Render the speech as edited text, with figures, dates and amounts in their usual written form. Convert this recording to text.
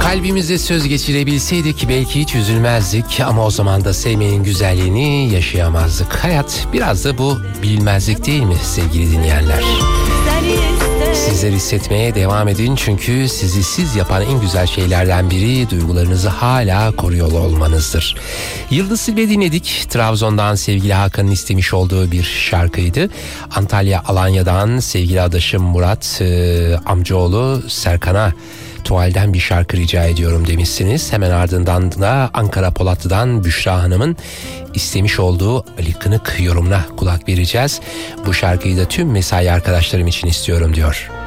Kalbimize söz geçirebilseydik belki hiç üzülmezdik ama o zaman da sevmenin güzelliğini yaşayamazdık. Hayat biraz da bu bilmezlik değil mi sevgili dinleyenler? Sizler hissetmeye devam edin çünkü sizi siz yapan en güzel şeylerden biri duygularınızı hala koruyor olmanızdır. Yıldız Tilbe dinledik. Trabzon'dan sevgili Hakan'ın istemiş olduğu bir şarkıydı. Antalya Alanya'dan sevgili adaşım Murat amcaoğlu Serkan'a tuvalden bir şarkı rica ediyorum demişsiniz. Hemen ardından da Ankara Polatlı'dan Büşra Hanım'ın istemiş olduğu Ali Kınık yorumuna kulak vereceğiz. Bu şarkıyı da tüm mesai arkadaşlarım için istiyorum diyor.